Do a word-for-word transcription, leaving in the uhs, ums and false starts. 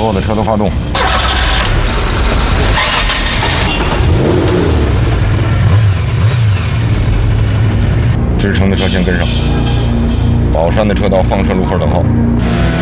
所有的车都发动。直程的车先跟上，宝山的车到放射路口等候。